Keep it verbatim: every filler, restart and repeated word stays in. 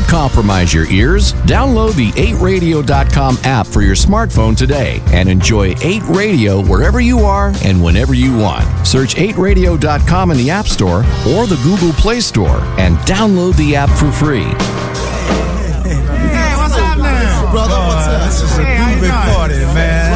compromise your ears. Download the eight radio dot com app for your smartphone today and enjoy eight Radio wherever you are and whenever you want. Search eight radio dot com in the App Store or the Google Play Store and download the app for free. Hey, what's up now? Brother, what's up? This is a groovy party, man.